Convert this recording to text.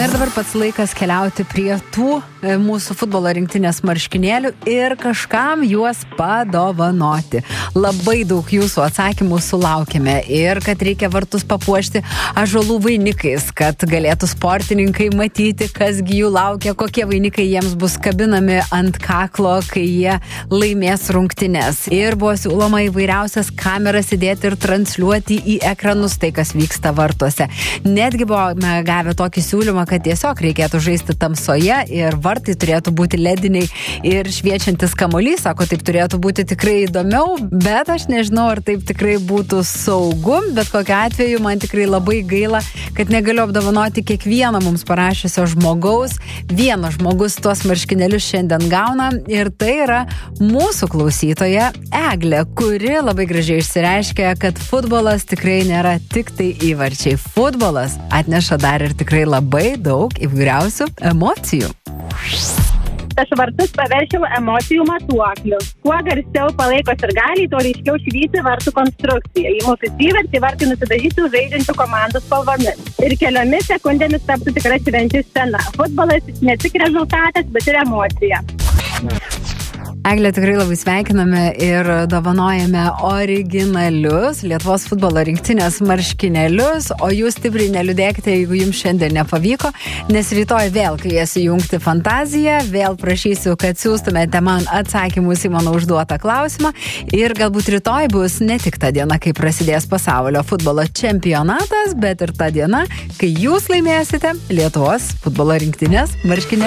Ir dabar pats laikas keliauti prie tų mūsų futbolo rinktinės marškinėlių ir kažkam juos padovanoti. Labai daug jūsų atsakymų sulaukėme ir kad reikia vartus papuošti ąžuolų vainikais, kad galėtų sportininkai matyti, kasgi jų laukia, kokie vainikai jiems bus kabinami ant kaklo, kai jie laimės rungtynes. Ir buvo siūloma įvairiausias kameras įdėti ir transliuoti į ekranus tai, kas vyksta vartuose. Netgi buvome gavę tokį siūlymą, kad tiesiog reikėtų žaisti tamsoje ir vartai turėtų būti lediniai ir šviečiantis kamuolys. Sako, taip turėtų būti tikrai įdomiau, bet aš nežinau, ar taip tikrai būtų saugu. Bet kokiu atveju man tikrai labai gaila, kad negaliu apdovanoti kiekvieno mums parašiusio žmogaus. Vienas žmogus tuos marškinėlius šiandien gauna ir tai yra mūsų klausytoja Eglė, kuri labai gražiai išsireiškia, kad futbolas tikrai nėra tik tai įvarčiai. Futbolas atneša dar ir tikrai labai daug įvairiausių emocijų. Aš vartus paverčiau emocijų matuokliu. Kuo garsiau palaiko sirgaliai, tuo ryškiau švyti vartų konstrukciją. Į mūsų įvartį vartai nusidažytų žaidžiančių komandų spalvomis. Ir keliomis sekundėmis taptų tikra švenčių scena. Futbolas ne tik rezultatas, bet ir emocija. Eglė, tikrai labai sveikiname ir dovanojame originalius Lietuvos futbolo rinktinės marškinėlius, o jūs stipriai neliūdėkite, jeigu jums šiandien nepavyko, nes rytoj vėl kviesiu jungti fantaziją, vėl prašysiu, kad siųstumėte man atsakymus į mano užduotą klausimą ir galbūt rytoj bus ne tik ta diena, kai prasidės pasaulio futbolo čempionatas, bet ir ta diena, kai jūs laimėsite Lietuvos futbolo rinktinės marškinėlius.